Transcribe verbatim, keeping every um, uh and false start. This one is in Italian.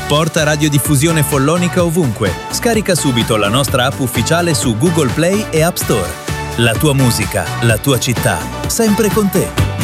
Porta Radiodiffusione Follonica ovunque. Scarica subito la nostra app ufficiale su Google Play e App Store. La tua musica, la tua città, sempre con te.